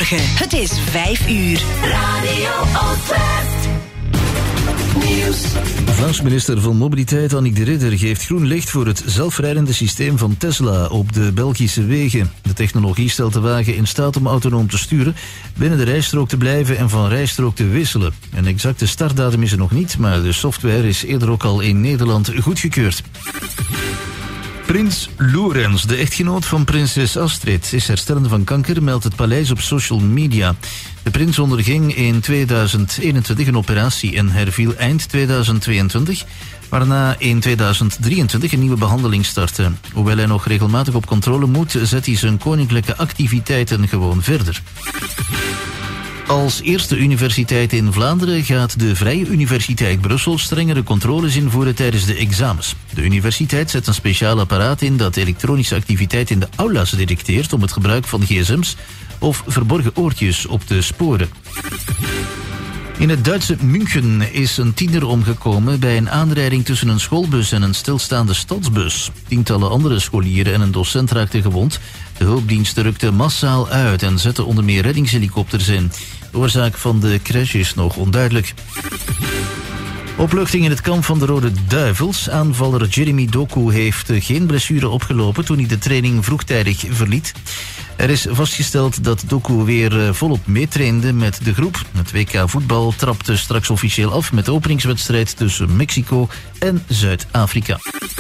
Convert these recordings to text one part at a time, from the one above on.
Goedemorgen, het is 5 uur. Radio Oostwest. Nieuws. Vlaams minister van Mobiliteit Annick de Ridder geeft groen licht voor het zelfrijdende systeem van Tesla op de Belgische wegen. De technologie stelt de wagen in staat om autonoom te sturen, binnen de rijstrook te blijven en van rijstrook te wisselen. Een exacte startdatum is er nog niet, maar de software is eerder ook al in Nederland goedgekeurd. Prins Loerens, de echtgenoot van prinses Astrid, is herstellende van kanker, meldt het paleis op social media. De prins onderging in 2021 een operatie en herviel eind 2022, waarna in 2023 een nieuwe behandeling startte. Hoewel hij nog regelmatig op controle moet, zet hij zijn koninklijke activiteiten gewoon verder. Als eerste universiteit in Vlaanderen gaat de Vrije Universiteit Brussel strengere controles invoeren tijdens de examens. De universiteit zet een speciaal apparaat in dat elektronische activiteit in de aula's detecteert om het gebruik van gsm's of verborgen oortjes op te sporen. In het Duitse München is een tiener omgekomen bij een aanrijding tussen een schoolbus en een stilstaande stadsbus. Tientallen andere scholieren en een docent raakten gewond. De hulpdiensten rukten massaal uit en zetten onder meer reddingshelikopters in. De oorzaak van de crash is nog onduidelijk. Opluchting in het kamp van de Rode Duivels. Aanvaller Jeremy Doku heeft geen blessure opgelopen toen hij de training vroegtijdig verliet. Er is vastgesteld dat Doku weer volop meetrainde met de groep. Het WK voetbal trapte straks officieel af met de openingswedstrijd tussen Mexico en Zuid-Afrika.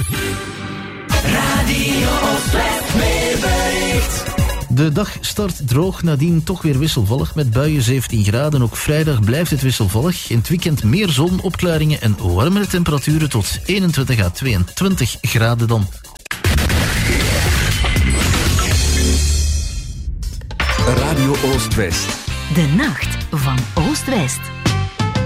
Radio Oostwest weerbericht. De dag start droog, nadien toch weer wisselvallig met buien 17 graden. Ook vrijdag blijft het wisselvallig. In het weekend meer zon, opklaringen en warmere temperaturen tot 21 à 22 graden dan. Radio Oostwest. De nacht van Oost-West.